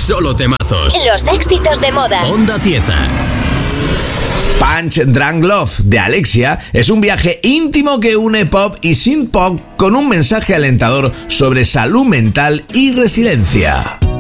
solo temazos. Los éxitos de moda. Onda Cieza. Punch Drunk Love de Alexia es un viaje íntimo que une pop y synth pop con un mensaje alentador sobre salud mental y resiliencia.